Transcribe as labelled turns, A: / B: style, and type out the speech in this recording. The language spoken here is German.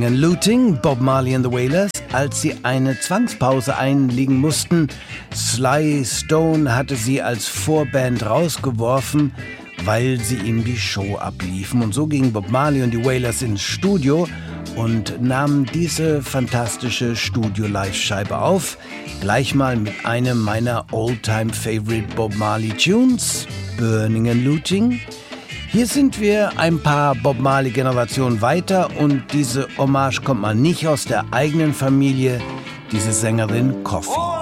A: and Looting, Bob Marley and the Wailers, als sie eine Zwangspause einlegen mussten. Sly Stone hatte sie als Vorband rausgeworfen, weil sie ihm die Show abliefen. Und so gingen Bob Marley und die Wailers ins Studio und nahmen diese fantastische Studio-Live-Scheibe auf. Gleich mal mit einem meiner Old-Time-Favorite Bob Marley-Tunes, Burning and Looting. Hier sind wir ein paar Bob Marley-Generationen weiter und diese Hommage kommt mal nicht aus der eigenen Familie, diese Sängerin Coffee.